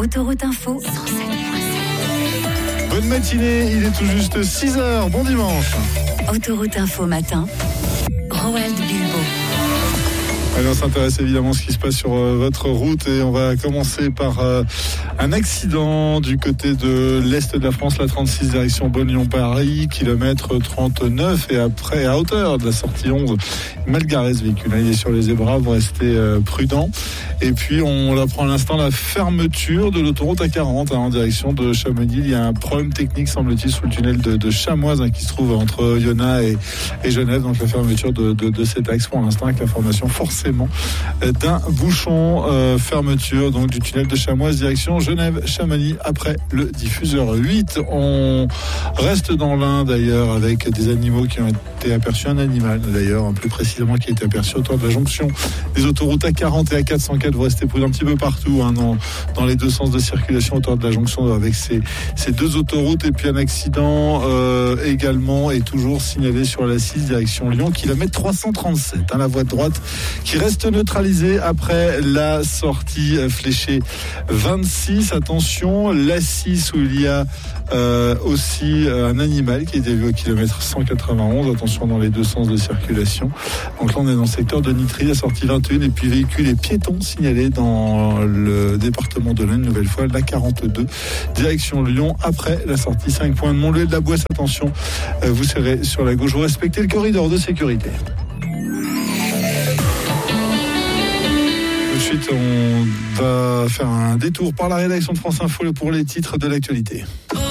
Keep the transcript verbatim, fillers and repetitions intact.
Autoroute Info cent sept point sept. Bonne matinée, il est tout juste six heures, bon dimanche. Autoroute Info matin, Roald Bilbo. Allez, on s'intéresse évidemment à ce qui se passe sur euh, votre route et on va commencer par euh, un accident du côté de l'Est de la France, la trente-six direction Beaune-Lyon-Paris, kilomètre trente-neuf et après à hauteur de la sortie onze. Mal garé ce véhicule, il est sur les zébras, vous restez euh, prudent. Et puis on apprend à l'instant la fermeture de l'autoroute A quarante hein, en direction de Chamonix. Il y a un problème technique semble-t-il sous le tunnel de, de Chamoise hein, qui se trouve entre Yonne et, et Genève. Donc la fermeture de, de, de cet axe pour l'instant avec l'information forcément d'un bouchon, euh, fermeture donc du tunnel de Chamoise direction Genève-Chamonix après le diffuseur huit. On reste dans l'Ain d'ailleurs avec des animaux qui ont été aperçus, un animal d'ailleurs plus précisément qui a été aperçu autour de la jonction des autoroutes A quarante et A quatre cent quatre. Vous restez prudent un petit peu partout hein, dans, dans les deux sens de circulation autour de la jonction avec ces, ces deux autoroutes. Et puis un accident euh, également est toujours signalé sur la six direction Lyon, kilomètre trois cent trente-sept hein, la voie de droite qui reste neutralisée après la sortie fléchée vingt-six. Attention, la six où il y a euh, aussi un animal qui a été vu au kilomètre cent quatre-vingt-onze. Attention dans les deux sens de circulation. Donc là on est dans le secteur de Nitry, la sortie vingt et un et puis véhicules et piétons signalés dans le département de l'Ain, une nouvelle fois la quarante-deux direction Lyon après la sortie cinq points de Montluet de la Boisse. Attention, vous serez sur la gauche, vous respectez le corridor de sécurité. Ensuite, on va faire un détour par la rédaction de France Info pour les titres de l'actualité.